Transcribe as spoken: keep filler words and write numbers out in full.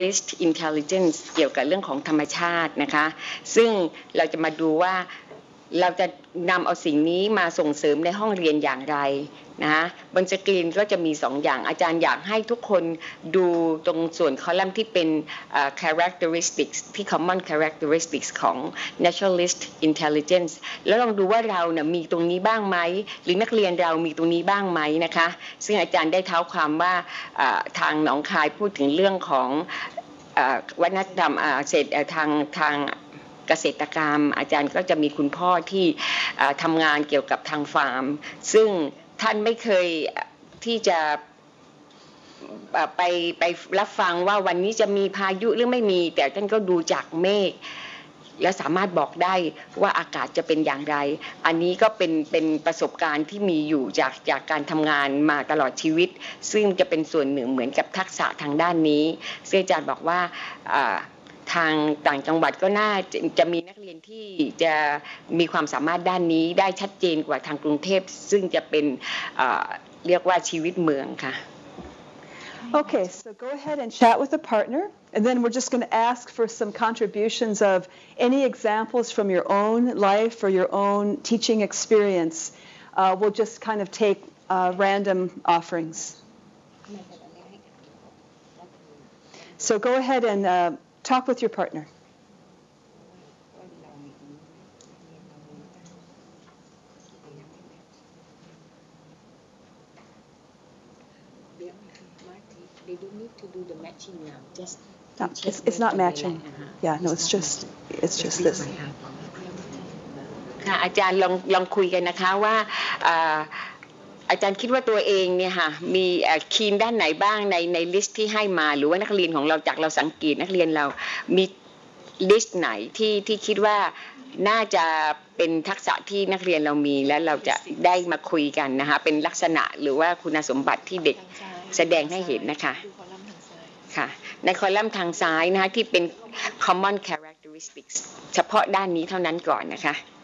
Naturalist Intelligence เกี่ยวกับเรื่องของธรรมชาตินะคะซึ่งเราจะมาดูว่าเราจะนำเอาสิ่งนี้มาส่งเสริมในห้องเรียนอย่างไรนะบนสกรีนก็จะมีสองอย่างอาจารย์อยากให้ทุกคนดูตรงส่วนคอลัมน์ที่เป็น uh, characteristics ที่ common characteristics ของ naturalist intelligence แล้วลองดูว่าเราเนี่ยมีตรงนี้บ้างไหมหรือนักเรียนเรามีตรงนี้บ้างไหมนะคะซึ่งอาจารย์ได้เท้าความว่าทางหนองคายพูดถึงเรื่องของวัฒนธรรมเศรษฐทางทางเกษตรกรรมอาจารย์ก็จะมีคุณพ่อที่ทำงานเกี่ยวกับทางฟาร์มซึ่งท่านไม่เคยที่จะไปไปรับฟังว่าวันนี้จะมีพายุหรือไม่มีแต่ท่านก็ดูจากเมฆและสามารถบอกได้ว่าอากาศจะเป็นอย่างไรอันนี้ก็เป็นเป็นประสบการณ์ที่มีอยู่จากจากการทำงานมาตลอดชีวิตซึ่งจะเป็นส่วนหนึ่งเหมือนกับทักษะทางด้านนี้ซึ่งอาจารย์บอกว่าทางต่างจังหวัดก็น่าจะมีนักเรียนที่จะมีความสามารถด้านนี้ได้ชัดเจนกว่าทางกรุงเทพซึ่งจะเป็นเรียกว่าชีวิตเมืองค่ะ Okay, so go ahead and chat with a partner, and then we're just going to ask for some contributions of any examples from your own life or your own teaching experience. Uh, we'll just kind of take uh, random offerings. So go ahead and uh, talk with your partner. They don't need to do the matching now. Just no, it's, it's not matching. Yeah, no, it's just it's just this. ค่ะอาจารย์ลองลองคุยกันนะคะว่าอาจารย์คิดว่าตัวเองเนี่ยค่ะมีคีนด้านไหนบ้างในในลิสต์ที่ให้มาหรือว่านักเรียนของเราจากเราสังเกตนักเรียนเรามีลิสต์ไหนที่ที่คิดว่าน่าจะเป็นทักษะที่นักเรียนเรามีและเราจะได้มาคุยกันนะคะเป็นลักษณะหรือว่าคุณสมบัติที่เด็กแสดงให้เห็นนะคะค่ะในคอลัมน์ทางซ้ายนะคะที่เป็น common characteristics เฉพาะด้านนี้เท่านั้นก่อนนะคะ